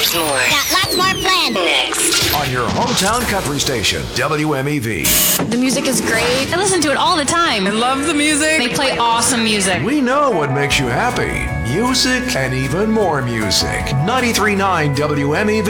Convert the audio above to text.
There's more. Got lots more planned. Next. On your hometown country station, WMEV. The music is great. I listen to it all the time. I love the music. They play awesome music. We know what makes you happy. Music and even more music. 93.9 WMEV.